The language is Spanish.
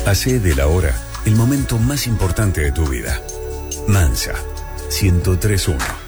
Hacé de la hora el momento más importante de tu vida. Mansa, 103.1.